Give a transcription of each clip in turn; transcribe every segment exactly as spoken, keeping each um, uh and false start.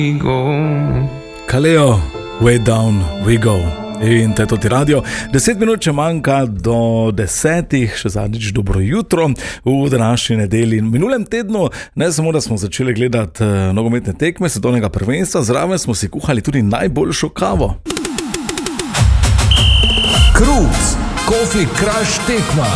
Kaleo, way down we go. In to je tudi radio. Deset minut če manjka do desetih, še zadnjič dobro jutro v današnji nedelji. In v minulem tednu ne samo, da smo začeli gledati uh, nogometne tekme svetovnega prvenstva, zraven smo si kuhali tudi najboljšo kavo. Krups, Coffee Crush tekma.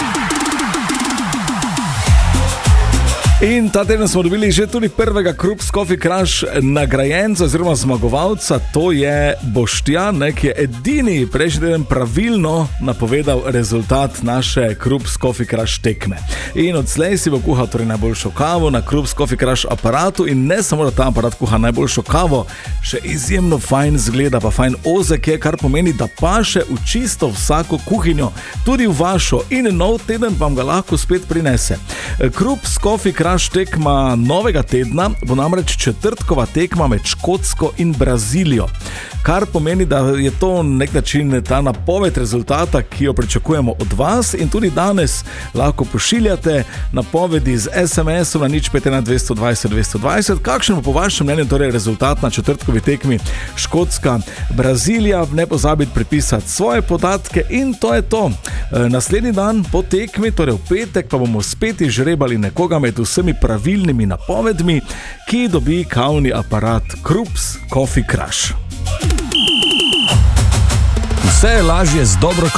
In ta teden smo dobili že tudi prvega Krups Coffee Crush nagrajenca oziroma zmagovalca, to je Boštjan, ne, ki je edini prejšnji teden pravilno napovedal rezultat naše Krups Coffee Crush tekme. In odslej si bo kuhal torej najboljšo kavo na Krups Coffee Crush aparatu in ne samo, da ta aparat kuha najboljšo kavo, še izjemno fajn zgleda, pa fajn ozek je, kar pomeni, da paše v čisto vsako kuhinjo, tudi v vašo, in nov teden vam ga lahko spet prinese. Krups Coffee Crush tekma novega tedna bo namreč četrtkova tekma med Škotsko in Brazilijo, kar pomeni, da je to nek način ta napoved rezultata, ki jo pričakujemo od vas, in tudi danes lahko pošiljate napovedi z es em esom na nič pet ena dvesto dvajset dvesto dvajset. Kakšen bo po vašem mnenju torej rezultat na četrtkovi tekmi Škotska Brazilija? Ne pozabite pripisati svoje podatke in to je to. Naslednji dan po tekmi, torej v petek, pa bomo spet izžrebali nekoga med vsemi pravilnimi napovedmi, ki dobi kavni aparat Krups Coffee Crush. Vse je lažje z dobro